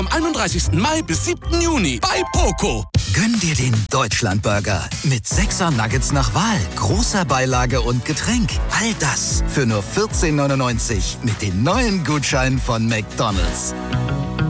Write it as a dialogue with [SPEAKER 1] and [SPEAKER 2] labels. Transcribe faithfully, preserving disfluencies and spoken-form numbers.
[SPEAKER 1] Vom einunddreißigsten Mai bis siebten Juni bei Poco.
[SPEAKER 2] Gönn dir den Deutschlandburger mit sechser Nuggets nach Wahl, großer Beilage und Getränk. All das für nur vierzehn neunundneunzig mit den neuen Gutscheinen von McDonald's.